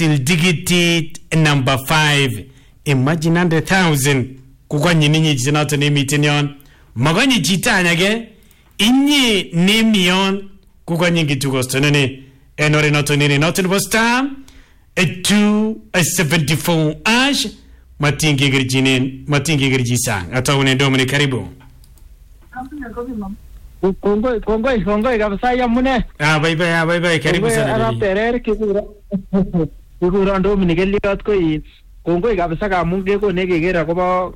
still digit number 5. Imagine 100,000 kukonyi ninyi jinoto ni mitinyon. Magonyi jitanya ge inyi ni miyon kukonyi kitukosto nini. Enori noto nini noto nipo star 274 ash matingi girji sang. Atawune domini karibu. Kongoi kabisa ya mune. Bye karibu sana. Arap Terer kikuro Dominic Elliot ko kongoi kabisa kamun kekone keker akobo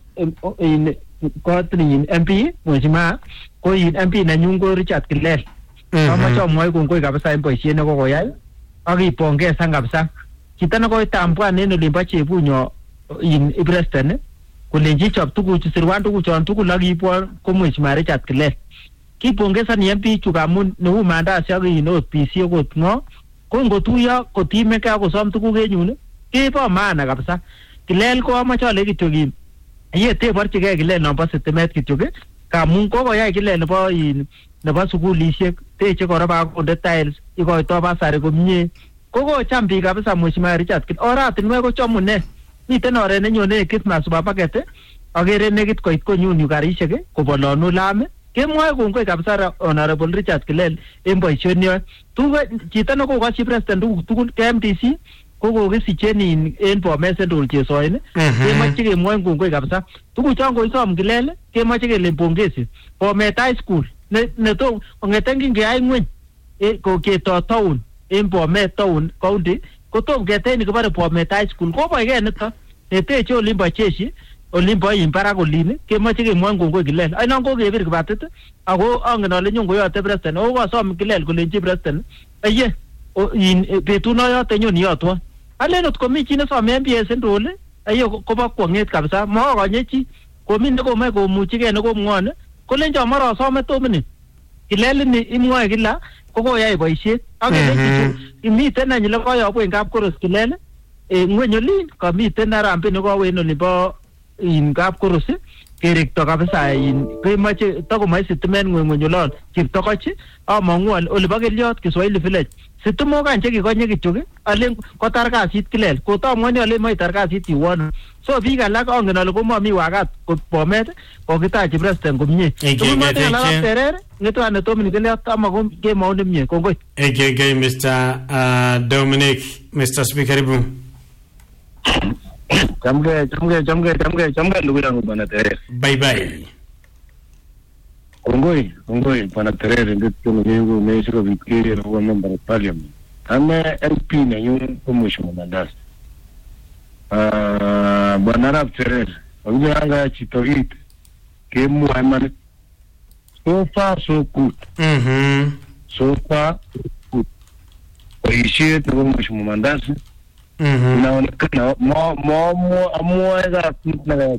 kot ni MP mheshimiwa ko MP nenyun ko Richard Kilel. Amache amwoi kongoi kabisa en boisiet nekokoyai ak ipongeza kabisa. Chito nekoitambwan en olimbo Chebunyo Preston kolenji chop tuguchu sirwan tuguchon tugul ak iibwo ko mheshimiwa Richard Kilel. Kipongeza ni MP chukamun neu mandasi ak inot PC okot ngo ko ngotuyo kotimeke akosom tuguk enyun kebo maana kabisa. Kilel ko amache ale kityo ki yete borchige Kilel nombo sitimet kityo kamun kokoyai Kilel nebo sugulisiek teche kora ba konde tiles ikoito basari komie kokocham biik kabisa mheshimiwa Richard Kilel. Oratinwek ko chamune miten oret nenyone Christmas supermarket agere nekit koit konyun yu karisiek kobolonu lam kemwoe kongoi kabisa Honorable Richard Kilel en boisioni tugo chito nekokochi president tugul KMTC kokokisichen en Bomet Central Chesoin kemoche kemwoe kongoi kabisa tuguchon koisom Kilel kemoche kele pongezi Bomet High School neto kongeten kingeyai ngweny koketo town en Bomet town county kotom keteni kibore Bomet High School koboike nito neteche olimbo jeshi olimbo imbarak olin kemoche kemwoe kongoi Kilel ainon kokebir kibatit ako angen ale nyon koyote president o kosom Kilel kolenji president aye betunoyote nyon iyotwon alen ot komi chi nesome MPS Central aye kobo kwong'et kabisa mokonye chi komi nekomoe komuchige nekomwone kolenjo mara asome tomini Kilel ni imwoe kila kokoyai boisiet akele imiten any ile koyobu en kapkoros Kilel ngweny olin kamiten Harambee nekowe en olimbo kapkoros kerekto kabisa kemoche takomoe sitimet ngweny olon Cheptokoch among'u olibo Keliot Kiswahili village sitimok any chekikonye kityo alen kotar kasit Kilel kotamwoni ale moe itar kasit iwono so biik alak angen ale komomi wakat Bomet kokitachi president komie tumote alak Terer ngetwane Dominic Elliot ama kemou nemie kongoi Mr. Dominic Mr. Speaker ibu Jamge ndugu yangu bwana Terer. Bye. Kongoi bwana Terer ndio tunyengo mesho vikiri na member of parliament. Ame MP na yun mheshimiwa Mandasi. Bwana Arap Terer, anga chitoit kemu aiman so far so good. So far good. Oishi tu mheshimiwa Mandasi. Inaonekana moega na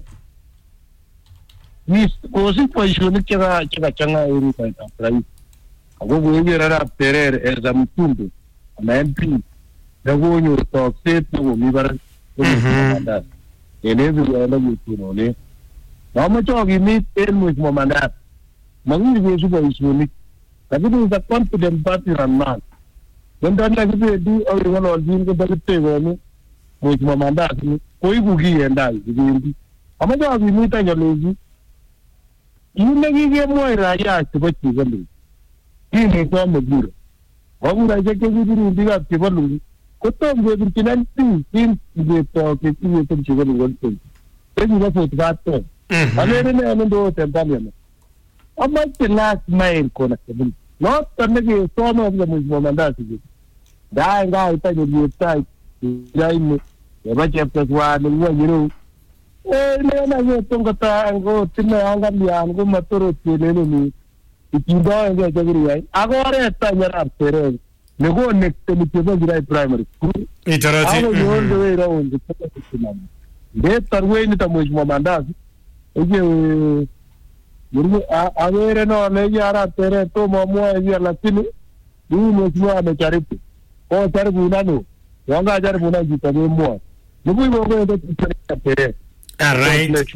ni kosi position chaka changa eri kwa rais agogo yera Terer as mtundu na MP nago nyo talk set no mi bar Mandasi elevi wala mtuno ne na machogi meet with Mandasi mangi yesu position lakini za confident party and man ndani ya kitu au wala jingo balite ni mheshimiwa Mandasi koigugie ndai zindi amaja abimita nyalozi yule gige moira ya tibachi galu kini kwa mabura wabura jeke gidiri ndiga tibalu kotombe birkinanti kin geto ke tiye tibalu wolte ezi na fotograto alere ne ando tempaliana amma tilas mail kona kebul not tanege sono ya mheshimiwa Mandasi dai nga itaje bieta yaime yabaje peswa ni wajiro nena yetonga tango tina angalia ngo matoro telele ni ikindo nge jagiri yai agore tanyara Terer nego nekte ni peba girai primary school itarati yondo era onde tena de tarwe ni mheshimiwa Mandasi eje murmu agere no ne yara Terer to mamwa ya lakini ni mheshimiwa amecharipu kwa jaribu nano wanga jaribu na jitabemwa nibu ibo ndio Terer. All right.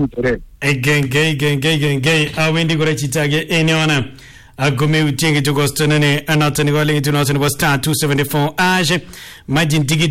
Gay. Awendi kora chitage eneona. Agome utienge tuko stonene anatani kwa lingi tunasoni kwa star 274 aje. Majin tiki